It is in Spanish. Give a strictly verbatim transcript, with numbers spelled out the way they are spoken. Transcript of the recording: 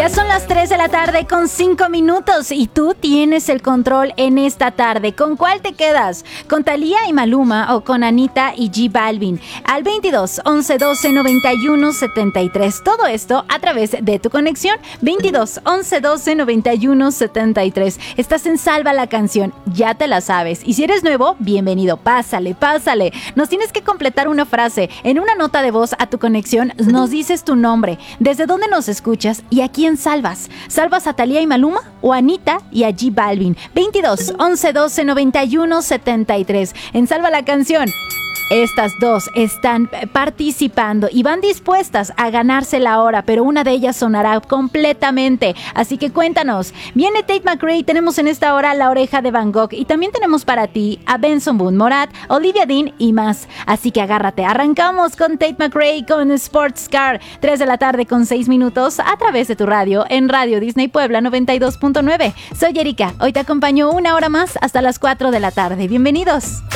Ya son las tres de la tarde con cinco minutos y tú tienes el control en esta tarde. ¿Con cuál te quedas? ¿Con Thalía y Maluma o con Anita y J Balvin? Al veintidós, once, doce, noventa y uno, setenta y tres. Todo esto a través de tu conexión. veintidós, once, doce, noventa y uno, setenta y tres. Estás en Salva la Canción, ya te la sabes. Y si eres nuevo, bienvenido. Pásale, pásale. Nos tienes que completar una frase. En una nota de voz a tu conexión nos dices tu nombre, desde dónde nos escuchas y a quién salvas. ¿Salvas a Thalía y Maluma o a Anita y a J Balvin? veintidós, once, doce, noventa y uno, setenta y tres. En Salva la Canción, estas dos están participando y van dispuestas a ganarse la hora, pero una de ellas sonará completamente. Así que cuéntanos. Viene Tate McRae, tenemos en esta hora La Oreja de Van Gogh y también tenemos para ti a Benson Boone, Morat, Olivia Dean y más. Así que agárrate. Arrancamos con Tate McRae con Sports Car. tres de la tarde con seis minutos a través de tu radio en Radio Disney Puebla noventa y dos punto nueve. Soy Erika. Hoy te acompaño una hora más hasta las cuatro de la tarde. Bienvenidos.